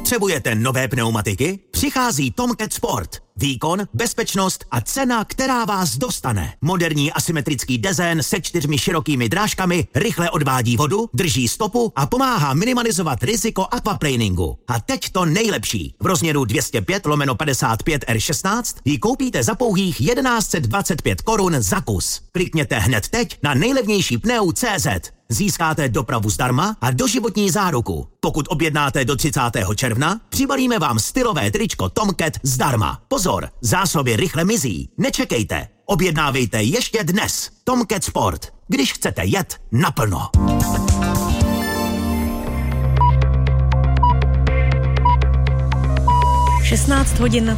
Potřebujete nové pneumatiky? Přichází Tomcat Sport. Výkon, bezpečnost a cena, která vás dostane. Moderní asymetrický dezén se 4 širokými drážkami rychle odvádí vodu, drží stopu a pomáhá minimalizovat riziko aquaplaningu. A teď to nejlepší. V rozměru 205/55 R16 ji koupíte za pouhých 1125 korun za kus. Klikněte hned teď na nejlevnější pneu.cz. Získáte dopravu zdarma a doživotní záruku. Pokud objednáte do 30. června, přibalíme vám stylové tričko Tomcat zdarma. Pozor, zásoby rychle mizí. Nečekejte. Objednávejte ještě dnes. Tomcat Sport. Když chcete jet naplno. (16:30).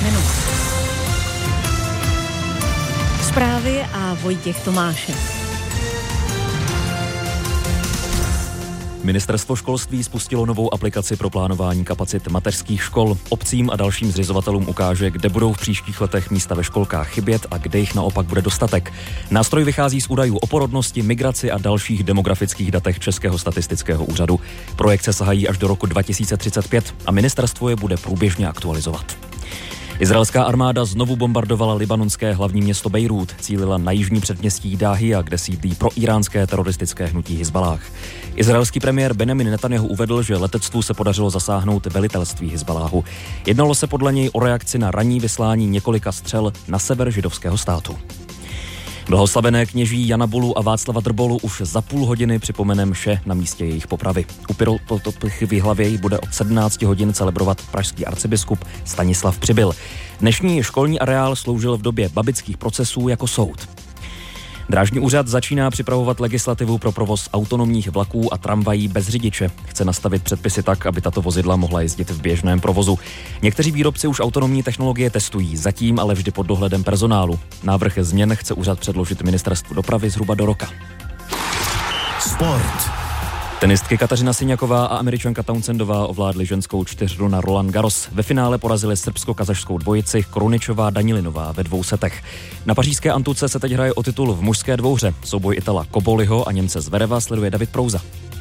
Zprávy a Vojtěch Tomášek. Ministerstvo školství spustilo novou aplikaci pro plánování kapacit mateřských škol. Obcím a dalším zřizovatelům ukáže, kde budou v příštích letech místa ve školkách chybět a kde jich naopak bude dostatek. Nástroj vychází z údajů o porodnosti, migraci a dalších demografických datech Českého statistického úřadu. Projekce sahají až do roku 2035 a ministerstvo je bude průběžně aktualizovat. Izraelská armáda znovu bombardovala libanonské hlavní město Bejrút, cílila na jižní předměstí Dáhia, kde sídlí proiránské teroristické hnutí Hizballáh. Izraelský premiér Benjamin Netanjahu uvedl, že letectvu se podařilo zasáhnout velitelství Hizballáhu. Jednalo se podle něj o reakci na ranní vyslání několika střel na sever židovského státu. Blahoslavené kněží Jana Bulu a Václava Drbolu už za půl hodiny připomene mše na místě jejich popravy. U Pyrotopichy v Jihlavě bude od 17 hodin celebrovat pražský arcibiskup Stanislav Přibyl. Dnešní školní areál sloužil v době babických procesů jako soud. Drážní úřad začíná připravovat legislativu pro provoz autonomních vlaků a tramvají bez řidiče. Chce nastavit předpisy tak, aby tato vozidla mohla jezdit v běžném provozu. Někteří výrobci už autonomní technologie testují, zatím ale vždy pod dohledem personálu. Návrh změn chce úřad předložit ministerstvu dopravy zhruba do roka. Sport. Tenistky Kateřina Siňaková a Američanka Townsendová ovládly ženskou čtyřhru na Roland Garros. Ve finále porazili srbsko-kazašskou dvojici Kruničová Danilinová ve 2 setech. Na pařížské Antuce se teď hraje o titul v mužské dvouhře. Souboj Itala Koboliho a Němce Zvereva sleduje David Prouza.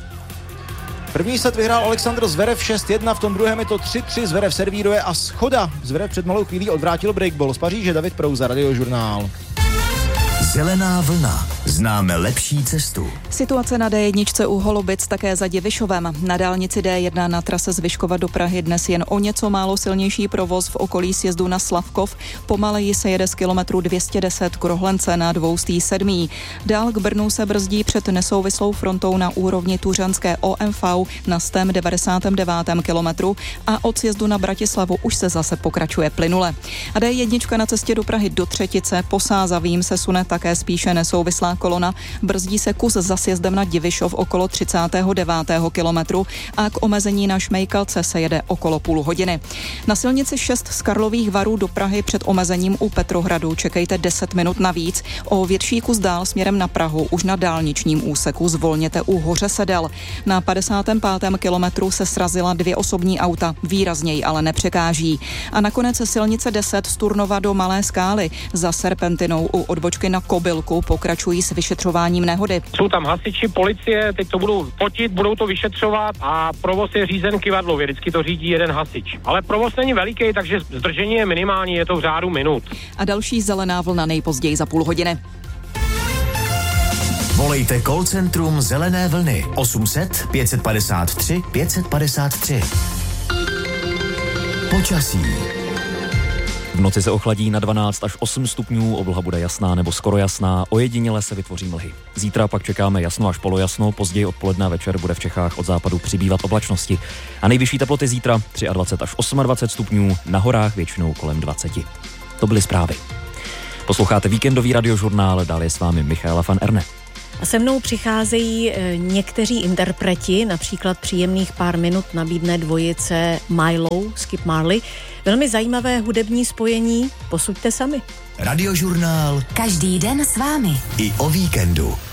První set vyhrál Alexandr Zverev 6-1, v tom druhém je to 3-3, Zverev servíruje a schoda. Zverev před malou chvílí odvrátil breakball z Paříže. David Prouza, Radiožurnál. Zelená vlna. Známe lepší cestu. Situace na D1 u Holubic také za Divišovem. Na dálnici D1 na trase z Vyškova do Prahy dnes jen o něco málo silnější provoz v okolí sjezdu na Slavkov. Pomaleji se jede z kilometru 210 k Rohlence na 207. Dál k Brnu se brzdí před nesouvislou frontou na úrovni tuřanské OMV na 199. kilometru a od sjezdu na Bratislavu už se zase pokračuje plynule. A D1 na cestě do Prahy do Třetice po Sázavím se sune také spíše nesouvislá kolona. Brzdí se kus za sjezdem na Divišov okolo 39. kilometru a k omezení na Šmejkalce se jede okolo půl hodiny. Na silnici 6 z Karlových Varů do Prahy před omezením u Petrohradu čekejte 10 minut navíc. O větší kus dál směrem na Prahu už na dálničním úseku zvolněte u Hoře Sedel. Na 55. kilometru se srazila 2 osobní auta, výrazněji ale nepřekáží. A nakonec silnice 10 z Turnova do Malé Skály za serpentinou u odbočky na Kobylku pokračují s vyšetřováním nehody. Jsou tam hasiči, policie, teď to budou fotit, budou to vyšetřovat a provoz je řízen kyvadlově, vždycky to řídí jeden hasič. Ale provoz není veliký, takže zdržení je minimální, je to v řádu minut. A další zelená vlna nejpozději za půl hodiny. Volejte call centrum Zelené vlny 800 553 553. Počasí. V noci se ochladí na 12 až 8 stupňů, obloha bude jasná nebo skoro jasná, ojediněle se vytvoří mlhy. Zítra pak čekáme jasno až polojasno, později odpoledne a večer bude v Čechách od západu přibývat oblačnosti. A nejvyšší teploty zítra 23 až 28 stupňů, na horách většinou kolem 20. To byly zprávy. Posloucháte víkendový radiožurnál, dále je s vámi Michaela van Erne. A se mnou přicházejí někteří interpreti, například příjemných pár minut nabídne dvojice Milo, Skip Marley. Velmi zajímavé hudební spojení, posuďte sami. Radiožurnál. Každý den s vámi. I o víkendu.